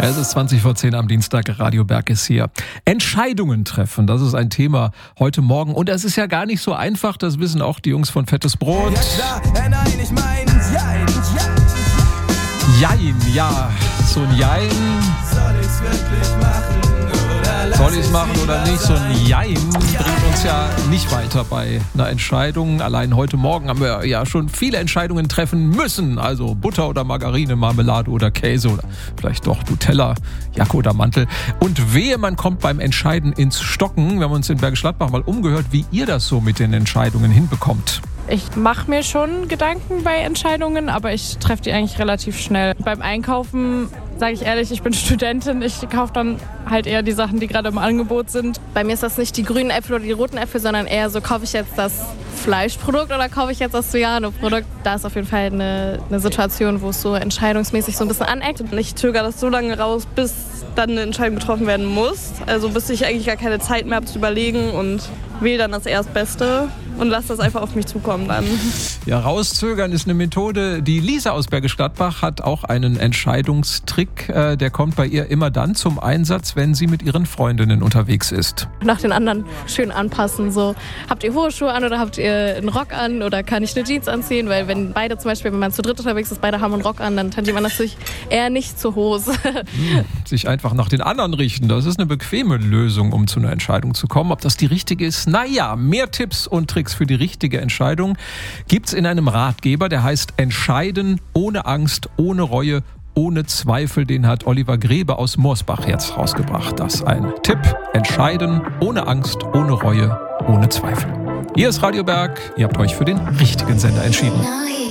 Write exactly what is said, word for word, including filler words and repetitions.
Es ist zwanzig vor zehn am Dienstag, Radio Berg ist hier. Entscheidungen treffen, das ist ein Thema heute Morgen. Und es ist ja gar nicht so einfach, das wissen auch die Jungs von Fettes Brot. Ja klar, nein, ich meine Jein, Jein, ja, so ein Jein. Soll ich's wirklich machen oder lass Soll ich es machen oder nicht? So ein Jein bringt uns ja nicht weiter bei einer Entscheidung. Allein heute Morgen haben wir ja schon viele Entscheidungen treffen müssen. Also Butter oder Margarine, Marmelade oder Käse oder vielleicht doch Nutella, Jacke oder Mantel. Und wehe, man kommt beim Entscheiden ins Stocken. Wir haben uns in Bergisch Gladbach mal umgehört, wie ihr das so mit den Entscheidungen hinbekommt. Ich mache mir schon Gedanken bei Entscheidungen, aber ich treffe die eigentlich relativ schnell. Beim Einkaufen, sage ich ehrlich, ich bin Studentin, ich kaufe dann halt eher die Sachen, die gerade im Angebot sind. Bei mir ist das nicht die grünen Äpfel oder die roten Äpfel, sondern eher so, kaufe ich jetzt das Fleischprodukt oder kaufe ich jetzt das Sojano-Produkt. Da ist auf jeden Fall eine, eine Situation, wo es so entscheidungsmäßig so ein bisschen aneckt. Ich zögere das so lange raus, bis dann eine Entscheidung getroffen werden muss. Also bis ich eigentlich gar keine Zeit mehr habe zu überlegen und wähle dann das Erstbeste und lasse das einfach auf mich zukommen dann. Ja, rauszögern ist eine Methode. Die Lisa aus Bergisch Gladbach hat auch einen Entscheidungstrick. Der kommt bei ihr immer dann zum Einsatz, wenn sie mit ihren Freundinnen unterwegs ist. Nach den anderen schön anpassen. So, habt ihr hohe Schuhe an oder habt ihr einen Rock an oder kann ich eine Jeans anziehen? Weil wenn beide zum Beispiel, wenn man zu dritt unterwegs ist, beide haben einen Rock an, dann tendiert man natürlich eher nicht zur Hose. Hm, sich einfach nach den anderen richten, das ist eine bequeme Lösung, um zu einer Entscheidung zu kommen. Ob das die richtige ist? Naja, mehr Tipps und Tricks für die richtige Entscheidung gibt's in einem Ratgeber, der heißt Entscheiden ohne Angst, ohne Reue, ohne Zweifel. Den hat Oliver Grebe aus Morsbach jetzt rausgebracht. Das ist ein Tipp. Entscheiden ohne Angst, ohne Reue, ohne Zweifel. Hier ist Radio Berg. Ihr habt euch für den richtigen Sender entschieden.